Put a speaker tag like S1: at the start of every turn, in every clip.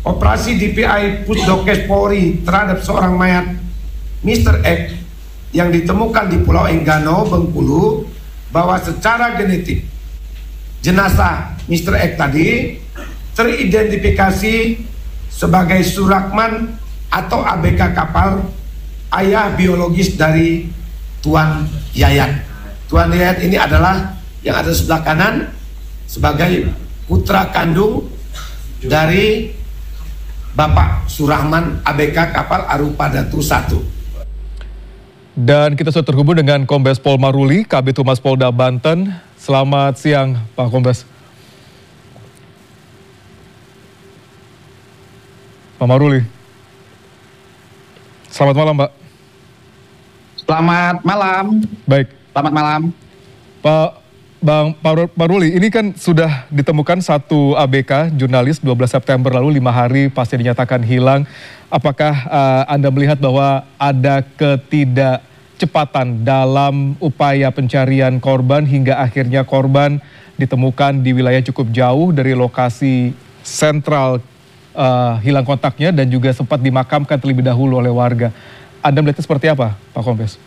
S1: operasi DPI Pusdokes Polri terhadap seorang mayat Mr. X yang ditemukan di Pulau Enggano, Bengkulu, bahwa secara genetik jenazah Mr. X tadi teridentifikasi sebagai Surakman atau ABK kapal, ayah biologis dari Tuan Yayat. Tuan Yayat ini adalah yang ada sebelah kanan sebagai putra kandung dari Bapak Surahman ABK kapal Arupadatu 1.
S2: Dan kita sudah terhubung dengan Kombes Pol Maruli, Kabid Humas Polda Banten. Selamat siang, Pak Kombes. Pak Maruli. Selamat malam, Pak.
S3: Selamat malam.
S2: Baik.
S3: Selamat malam.
S2: Bang Maruli, ini kan sudah ditemukan satu ABK jurnalis 12 September lalu, 5 hari pasca dinyatakan hilang. Apakah Anda melihat bahwa ada ketidakcepatan dalam upaya pencarian korban hingga akhirnya korban ditemukan di wilayah cukup jauh dari lokasi sentral hilang kontaknya dan juga sempat dimakamkan terlebih dahulu oleh warga? Anda melihatnya seperti apa, Pak Kombes?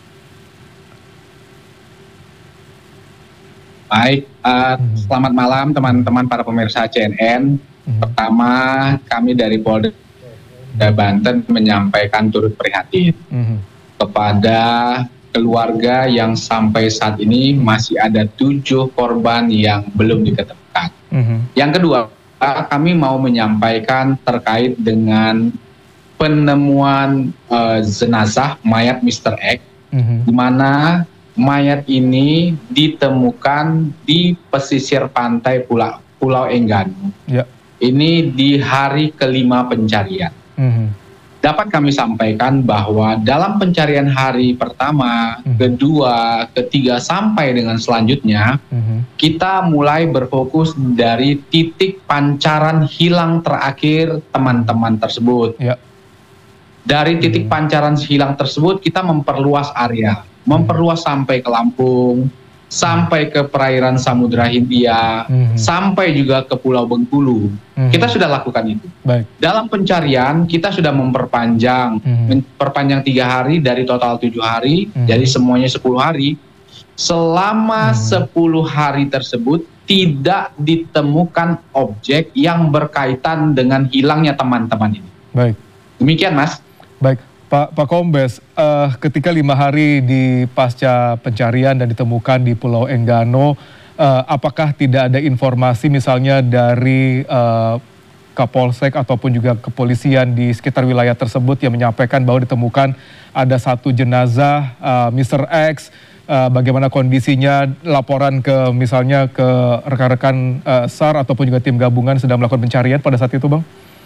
S3: Baik, selamat malam teman-teman para pemirsa CNN. Pertama, kami dari Polda Banten menyampaikan turut prihatin kepada keluarga yang sampai saat ini masih ada 7 korban yang belum diketemukan. Yang kedua, kami mau menyampaikan terkait dengan penemuan jenazah mayat Mr. X, di mana mayat ini ditemukan di pesisir pantai Pulau Enggano. Ya. Ini di hari kelima pencarian. Dapat kami sampaikan bahwa dalam pencarian hari pertama, kedua, ketiga, sampai dengan selanjutnya, kita mulai berfokus dari titik pancaran hilang terakhir teman-teman tersebut. Ya. Dari titik pancaran hilang tersebut, kita memperluas area. Memperluas sampai ke Lampung, sampai ke perairan Samudra Hindia, sampai juga ke Pulau Bengkulu. Kita sudah lakukan itu. Baik. Dalam pencarian kita sudah memperpanjang 3 hari dari total 7 hari, jadi semuanya 10 hari. Selama 10 hari tersebut tidak ditemukan objek yang berkaitan dengan hilangnya teman-teman ini. Baik. Demikian, Mas.
S2: Baik. Pak Kombes, ketika 5 hari di pasca pencarian dan ditemukan di Pulau Enggano, apakah tidak ada informasi misalnya dari Kapolsek ataupun juga kepolisian di sekitar wilayah tersebut yang menyampaikan bahwa ditemukan ada satu jenazah Mr. X, bagaimana kondisinya, laporan ke misalnya ke rekan-rekan SAR ataupun juga tim gabungan sedang melakukan pencarian pada saat itu, Bang?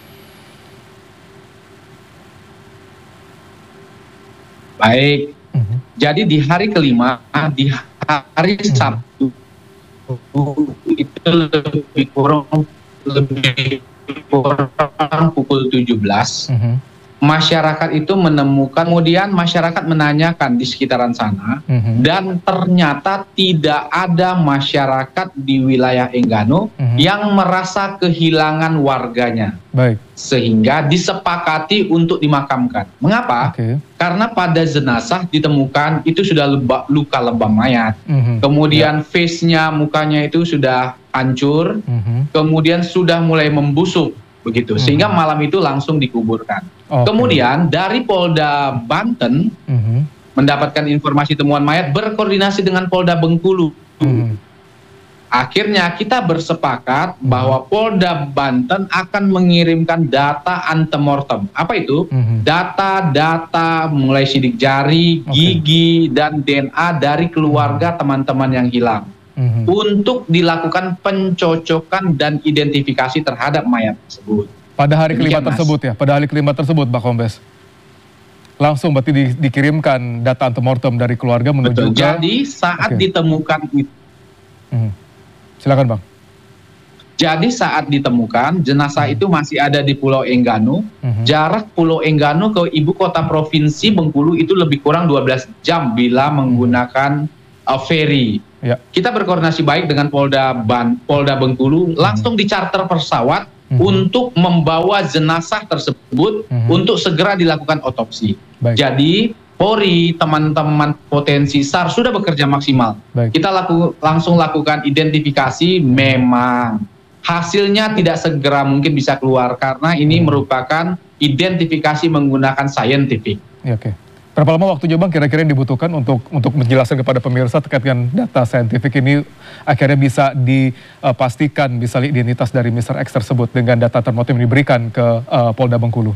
S3: Baik, jadi di hari kelima, di hari Sabtu itu lebih kurang pukul 17, masyarakat itu menemukan, kemudian masyarakat menanyakan di sekitaran sana, dan ternyata tidak ada masyarakat di wilayah Enggano yang merasa kehilangan warganya. Baik. Sehingga disepakati untuk dimakamkan. Mengapa? Karena pada jenazah ditemukan itu sudah luka lebam mayat. Kemudian face-nya, mukanya itu sudah hancur, kemudian sudah mulai membusuk begitu. Sehingga malam itu langsung dikuburkan. Kemudian dari Polda Banten mendapatkan informasi temuan mayat, berkoordinasi dengan Polda Bengkulu. Akhirnya kita bersepakat bahwa Polda Banten akan mengirimkan data antemortem. Apa itu? Data-data mulai sidik jari, gigi, dan DNA dari keluarga teman-teman yang hilang. Untuk dilakukan pencocokan dan identifikasi terhadap mayat tersebut.
S2: Pada hari kelima tersebut ya? Pada hari kelima tersebut, Pak Kombes? Langsung berarti dikirimkan data antemortem dari keluarga menuju ke...
S3: Jadi saat ditemukan itu...
S2: Silakan, Bang.
S3: Jadi saat ditemukan, jenazah itu masih ada di Pulau Enggano. Jarak Pulau Enggano ke ibu kota provinsi Bengkulu itu lebih kurang 12 jam bila menggunakan ferry. Ya. Kita berkoordinasi baik dengan Polda Bengkulu, langsung dicharter pesawat untuk membawa jenazah tersebut untuk segera dilakukan otopsi.
S2: Baik.
S3: Jadi Polri, teman-teman potensi SAR sudah bekerja maksimal.
S2: Baik.
S3: Kita langsung lakukan identifikasi, memang hasilnya tidak segera mungkin bisa keluar karena ini merupakan identifikasi menggunakan scientific.
S2: Ya, oke. Berapa lama waktunya Bang kira-kira yang dibutuhkan untuk menjelaskan kepada pemirsa terkait dengan data saintifik ini akhirnya bisa dipastikan misalnya identitas dari Mr. X tersebut dengan data termotif yang diberikan ke Polda Bengkulu?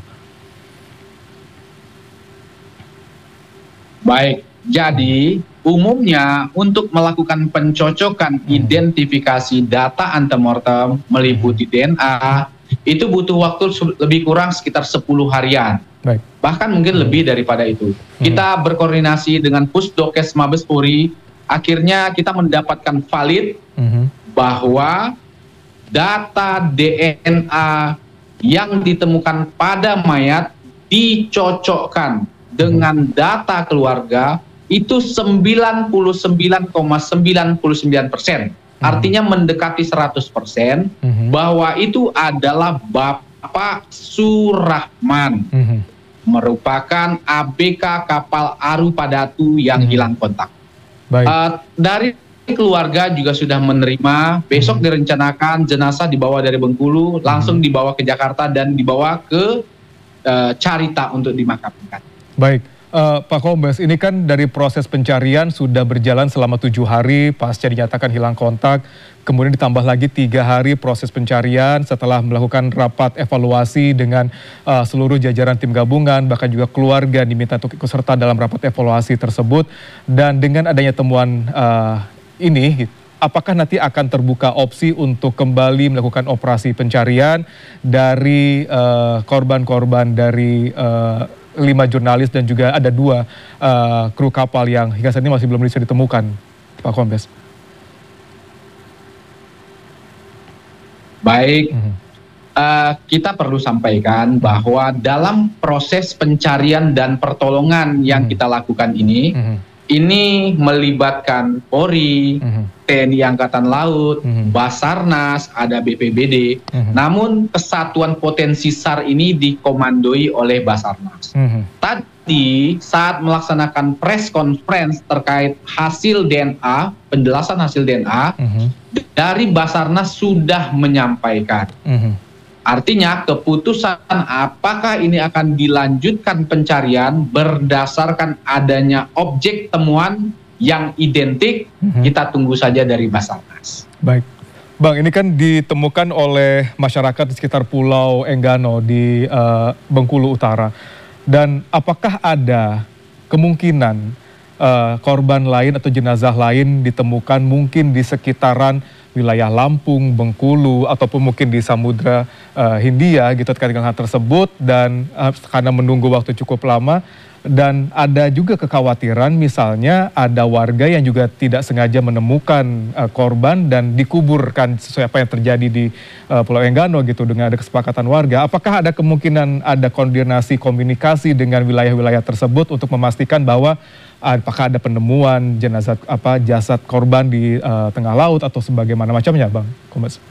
S3: Baik, jadi umumnya untuk melakukan pencocokan identifikasi data antemortem meliputi DNA itu butuh waktu lebih kurang sekitar 10 harian.
S2: Baik.
S3: Bahkan mungkin lebih daripada itu. Kita berkoordinasi dengan Pusdokes Mabes Polri, akhirnya kita mendapatkan valid bahwa data DNA yang ditemukan pada mayat dicocokkan dengan data keluarga itu 99,99%. Artinya mendekati 100% bahwa itu adalah Bapak Surahman, merupakan ABK kapal Aru Padatu yang hilang kontak.
S2: Baik.
S3: Dari keluarga juga sudah menerima, besok direncanakan jenazah dibawa dari Bengkulu, langsung dibawa ke Jakarta dan dibawa ke Carita untuk dimakamkan.
S2: Baik, Pak Kombes, ini kan dari proses pencarian sudah berjalan selama 7 hari pasca dinyatakan hilang kontak, kemudian ditambah lagi 3 hari proses pencarian setelah melakukan rapat evaluasi dengan seluruh jajaran tim gabungan, bahkan juga keluarga diminta untuk ikut serta dalam rapat evaluasi tersebut. Dan dengan adanya temuan ini, apakah nanti akan terbuka opsi untuk kembali melakukan operasi pencarian dari korban-korban dari 5 jurnalis dan juga ada 2 kru kapal yang hingga saat ini masih belum bisa ditemukan, Pak Kombes?
S3: Baik, kita perlu sampaikan bahwa dalam proses pencarian dan pertolongan yang kita lakukan ini melibatkan Polri, TNI Angkatan Laut, Basarnas, ada BPBD. Namun kesatuan potensi SAR ini dikomandoi oleh Basarnas. Tadi saat melaksanakan press conference terkait hasil DNA, penjelasan hasil DNA, dari Basarnas sudah menyampaikan. Artinya keputusan apakah ini akan dilanjutkan pencarian berdasarkan adanya objek temuan yang identik, kita tunggu saja dari Basarnas.
S2: Baik. Bang, ini kan ditemukan oleh masyarakat di sekitar Pulau Enggano di Bengkulu Utara. Dan apakah ada kemungkinan korban lain atau jenazah lain ditemukan mungkin di sekitaran wilayah Lampung, Bengkulu, ataupun mungkin di Samudra Hindia gitu terkait dengan hal tersebut, dan karena menunggu waktu cukup lama. Dan ada juga kekhawatiran misalnya ada warga yang juga tidak sengaja menemukan korban dan dikuburkan sesuai apa yang terjadi di Pulau Enggano gitu dengan ada kesepakatan warga. Apakah ada kemungkinan ada koordinasi komunikasi dengan wilayah-wilayah tersebut untuk memastikan bahwa apakah ada penemuan jenazah jasad korban di tengah laut atau sebagaimana macamnya, Bang Kombes?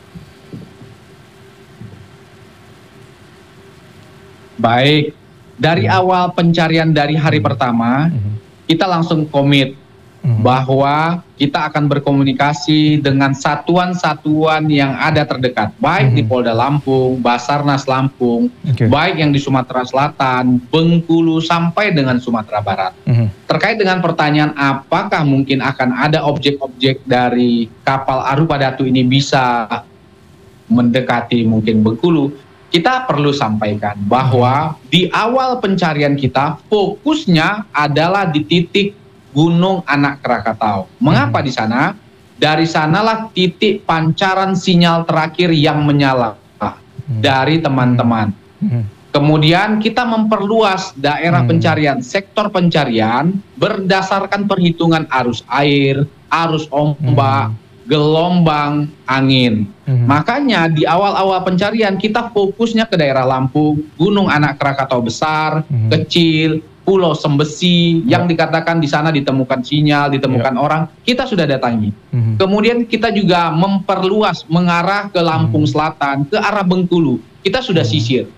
S3: Baik. Dari awal pencarian dari hari pertama, kita langsung komit bahwa kita akan berkomunikasi dengan satuan-satuan yang ada terdekat, baik di Polda Lampung, Basarnas Lampung, baik yang di Sumatera Selatan, Bengkulu, sampai dengan Sumatera Barat. Terkait dengan pertanyaan apakah mungkin akan ada objek-objek dari kapal Aru Padatu ini bisa mendekati mungkin Bengkulu, kita perlu sampaikan bahwa di awal pencarian kita fokusnya adalah di titik Gunung Anak Krakatau. Mengapa di sana? Dari sanalah titik pancaran sinyal terakhir yang menyala dari teman-teman. Kemudian kita memperluas daerah pencarian, sektor pencarian berdasarkan perhitungan arus air, arus ombak, gelombang, angin. Makanya di awal-awal pencarian kita fokusnya ke daerah Lampung, Gunung Anak Krakatau besar, kecil, Pulau Sembesi yang dikatakan di sana ditemukan sinyal, ditemukan orang, kita sudah datangi. Kemudian kita juga memperluas mengarah ke Lampung Selatan, ke arah Bengkulu, kita sudah sisir.